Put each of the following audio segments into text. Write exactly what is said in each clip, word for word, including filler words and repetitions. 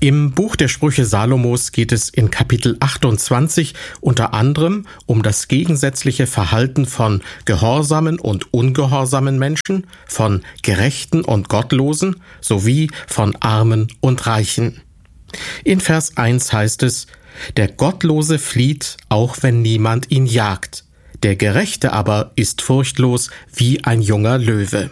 Im Buch der Sprüche Salomos geht es in Kapitel achtundzwanzig unter anderem um das gegensätzliche Verhalten von gehorsamen und ungehorsamen Menschen, von Gerechten und Gottlosen sowie von Armen und Reichen. In Vers eins heißt es: Der Gottlose flieht, auch wenn niemand ihn jagt. Der Gerechte aber ist furchtlos wie ein junger Löwe.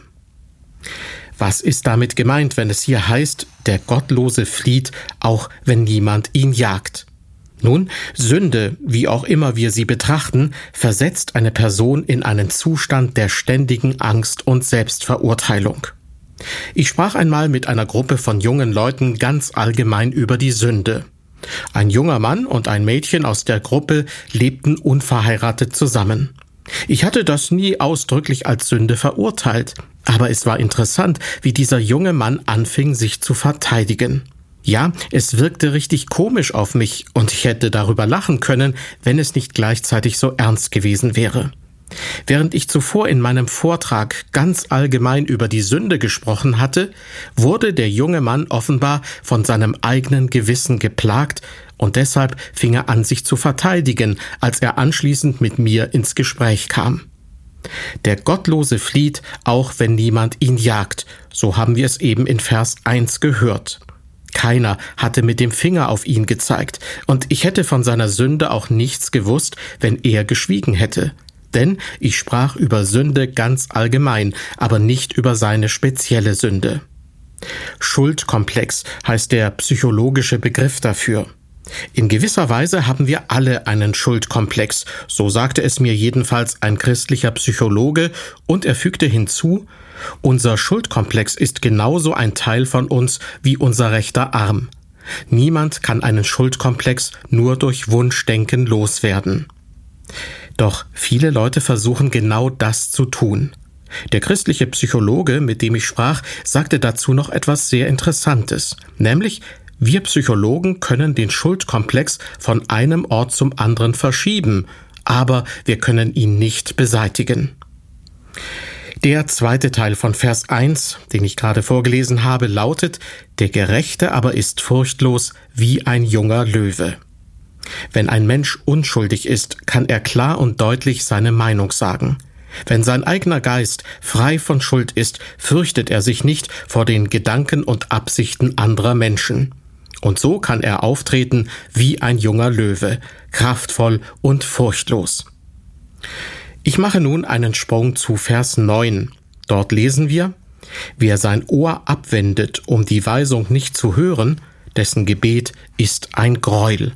Was ist damit gemeint, wenn es hier heißt, der Gottlose flieht, auch wenn niemand ihn jagt? Nun, Sünde, wie auch immer wir sie betrachten, versetzt eine Person in einen Zustand der ständigen Angst und Selbstverurteilung. Ich sprach einmal mit einer Gruppe von jungen Leuten ganz allgemein über die Sünde. Ein junger Mann und ein Mädchen aus der Gruppe lebten unverheiratet zusammen. Ich hatte das nie ausdrücklich als Sünde verurteilt, aber es war interessant, wie dieser junge Mann anfing, sich zu verteidigen. Ja, es wirkte richtig komisch auf mich und ich hätte darüber lachen können, wenn es nicht gleichzeitig so ernst gewesen wäre. Während ich zuvor in meinem Vortrag ganz allgemein über die Sünde gesprochen hatte, wurde der junge Mann offenbar von seinem eigenen Gewissen geplagt und deshalb fing er an, sich zu verteidigen, als er anschließend mit mir ins Gespräch kam. Der Gottlose flieht, auch wenn niemand ihn jagt, so haben wir es eben in Vers eins gehört. Keiner hatte mit dem Finger auf ihn gezeigt, und ich hätte von seiner Sünde auch nichts gewusst, wenn er geschwiegen hätte. Denn ich sprach über Sünde ganz allgemein, aber nicht über seine spezielle Sünde. Schuldkomplex heißt der psychologische Begriff dafür. In gewisser Weise haben wir alle einen Schuldkomplex, so sagte es mir jedenfalls ein christlicher Psychologe, und er fügte hinzu: Unser Schuldkomplex ist genauso ein Teil von uns wie unser rechter Arm. Niemand kann einen Schuldkomplex nur durch Wunschdenken loswerden. Doch viele Leute versuchen genau das zu tun. Der christliche Psychologe, mit dem ich sprach, sagte dazu noch etwas sehr Interessantes, nämlich: Wir Psychologen können den Schuldkomplex von einem Ort zum anderen verschieben, aber wir können ihn nicht beseitigen. Der zweite Teil von Vers eins, den ich gerade vorgelesen habe, lautet: Der Gerechte aber ist furchtlos wie ein junger Löwe. Wenn ein Mensch unschuldig ist, kann er klar und deutlich seine Meinung sagen. Wenn sein eigener Geist frei von Schuld ist, fürchtet er sich nicht vor den Gedanken und Absichten anderer Menschen. Und so kann er auftreten wie ein junger Löwe, kraftvoll und furchtlos. Ich mache nun einen Sprung zu Vers neun. Dort lesen wir: Wer sein Ohr abwendet, um die Weisung nicht zu hören, dessen Gebet ist ein Greuel.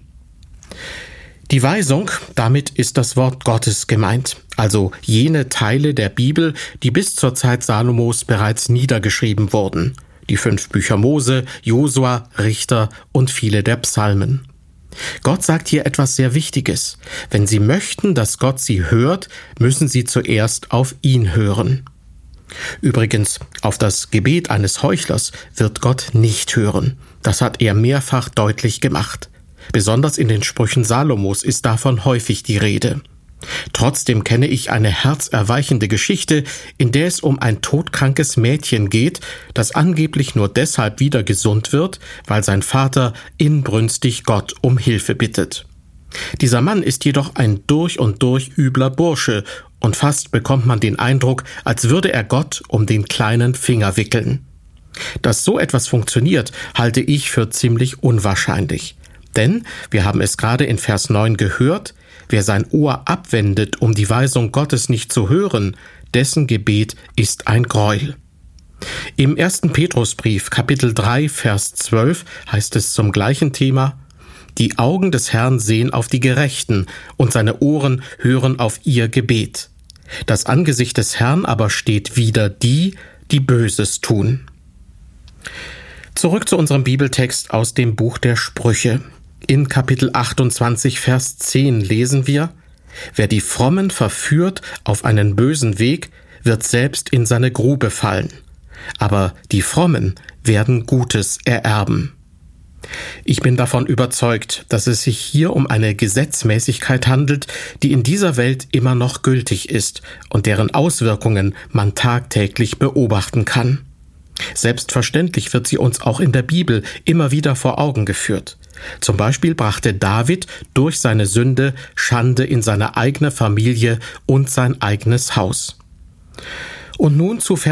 Die Weisung, damit ist das Wort Gottes gemeint, also jene Teile der Bibel, die bis zur Zeit Salomos bereits niedergeschrieben wurden. Die fünf Bücher Mose, Josua, Richter und viele der Psalmen. Gott sagt hier etwas sehr Wichtiges. Wenn Sie möchten, dass Gott Sie hört, müssen Sie zuerst auf ihn hören. Übrigens, auf das Gebet eines Heuchlers wird Gott nicht hören. Das hat er mehrfach deutlich gemacht. Besonders in den Sprüchen Salomos ist davon häufig die Rede. Trotzdem kenne ich eine herzerweichende Geschichte, in der es um ein todkrankes Mädchen geht, das angeblich nur deshalb wieder gesund wird, weil sein Vater inbrünstig Gott um Hilfe bittet. Dieser Mann ist jedoch ein durch und durch übler Bursche, und fast bekommt man den Eindruck, als würde er Gott um den kleinen Finger wickeln. Dass so etwas funktioniert, halte ich für ziemlich unwahrscheinlich. Denn, wir haben es gerade in Vers neun gehört, wer sein Ohr abwendet, um die Weisung Gottes nicht zu hören, dessen Gebet ist ein Greuel. Im ersten Petrusbrief, Kapitel drei, Vers zwölf, heißt es zum gleichen Thema: Die Augen des Herrn sehen auf die Gerechten, und seine Ohren hören auf ihr Gebet. Das Angesicht des Herrn aber steht wider die, die Böses tun. Zurück zu unserem Bibeltext aus dem Buch der Sprüche. In Kapitel achtundzwanzig, Vers zehn lesen wir: Wer die Frommen verführt auf einen bösen Weg, wird selbst in seine Grube fallen. Aber die Frommen werden Gutes ererben. Ich bin davon überzeugt, dass es sich hier um eine Gesetzmäßigkeit handelt, die in dieser Welt immer noch gültig ist und deren Auswirkungen man tagtäglich beobachten kann. Selbstverständlich wird sie uns auch in der Bibel immer wieder vor Augen geführt. Zum Beispiel brachte David durch seine Sünde Schande in seine eigene Familie und sein eigenes Haus. Und nun zu Vers